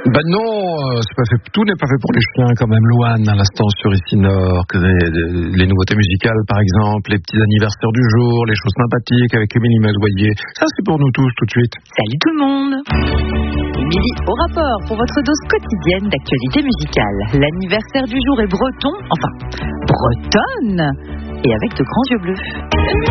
Ben non, tout n'est pas fait pour les chiens quand même, Louane, à l'instant sur Ici Nord. Les nouveautés musicales, par exemple, les petits anniversaires du jour, les choses sympathiques avec Émilie Mazoyer. Ça, c'est pour nous tous, tout de suite. Salut tout le monde. Émilie au rapport pour votre dose quotidienne d'actualité musicale. L'anniversaire du jour est breton, enfin, bretonne, et avec de grands yeux bleus.